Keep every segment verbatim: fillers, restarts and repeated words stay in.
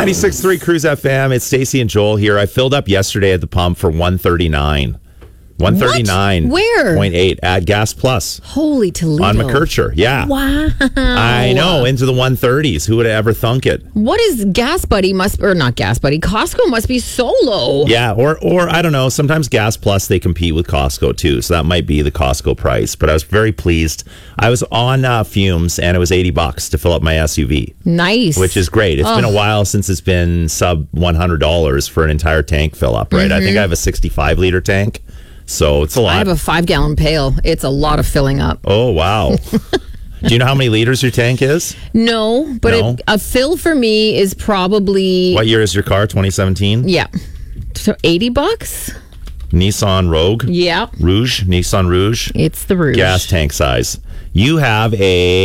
ninety-six point three Cruise F M. It's Stacey and Joel here. I filled up yesterday at the pump for one thirty-nine. one thirty-nine. Where? point eight at Gas Plus. Holy Toledo. On McKercher, yeah. Wow. I know, into the one thirties. Who would have ever thunk it? What is Gas Buddy must, or not Gas Buddy, Costco must be so low. Yeah, or, or I don't know, sometimes Gas Plus, they compete with Costco too, so that might be the Costco price. But I was very pleased. I was on uh, fumes, and it was eighty bucks to fill up my S U V. Nice. Which is great. It's oh. been a while since it's been sub one hundred dollars for an entire tank fill up, right? Mm-hmm. I think I have a sixty-five liter tank. So it's a lot. I have a five gallon pail. It's a lot of filling up. Oh, wow. Do you know how many liters your tank is? No, but No? It, a fill for me is probably... What year is your car? twenty seventeen? Yeah. So eighty bucks? Nissan Rogue? Yeah. Rouge? Nissan Rouge? It's the Rouge. Gas tank size. You have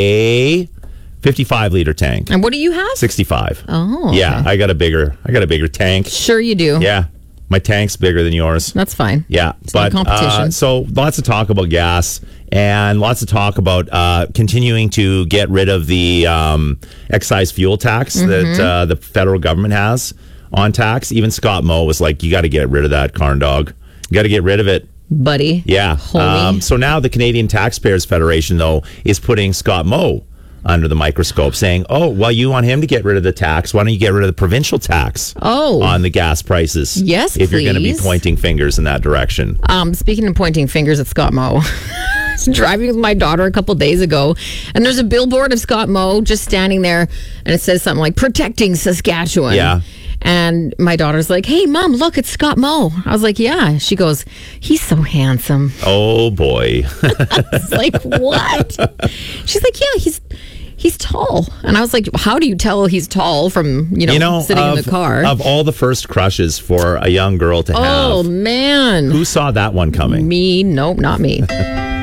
a fifty-five liter tank. And what do you have? sixty-five. Oh, okay. Yeah, I got a bigger, I got a bigger tank. Sure you do. Yeah. My tank's bigger than yours. That's fine. Yeah, it's but no competition. Uh, so lots of talk about gas and lots of talk about uh, continuing to get rid of the um, excise fuel tax mm-hmm. that uh, the federal government has on tax. Even Scott Moe was like, "You got to get rid of that, Carn Dog. You got to get rid of it." Buddy. Yeah. Um, so now the Canadian Taxpayers Federation, though, is putting Scott Moe under the microscope, saying, oh, well, you want him to get rid of the tax. Why don't you get rid of the provincial tax oh. on the gas prices? Yes, If please. you're going to be pointing fingers in that direction. Um, speaking of pointing fingers at Scott Moe, I was driving with my daughter a couple days ago, and there's a billboard of Scott Moe just standing there, and it says something like, protecting Saskatchewan. Yeah. And my daughter's like, hey, Mom, look, it's Scott Moe. I was like, yeah. She goes, he's so handsome. Oh, boy. It's like, what? She's like, yeah, he's... He's tall. And I was like, how do you tell he's tall from, you know, you know sitting of, in the car? Of all the first crushes for a young girl to have. Oh, man. Who saw that one coming? Me? Nope, not me.